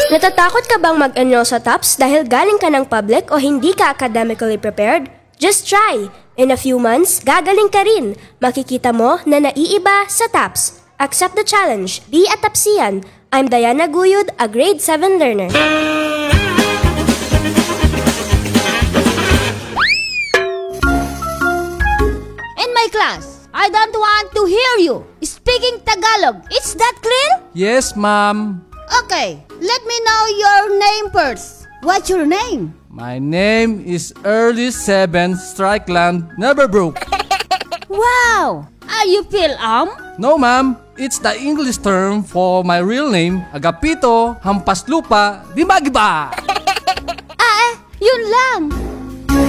Natatakot ka bang mag-enroll sa TOPS dahil galing ka ng public o hindi ka academically prepared? Just try! In a few months, gagaling ka rin. Makikita mo na naiiba sa TOPS. Accept the challenge. Be a TOPSian. I'm Diana Guyud, a grade 7 learner. In my class, I don't want to hear you speaking Tagalog. Is that clear? Yes, ma'am. Okay, let me know your name first. What's your name? My name is Early 7 Strikeland Neverbrook. Wow! Are you feel No, ma'am. It's the English term for my real name, Agapito Hampaslupa Dimagiba. Yun lang.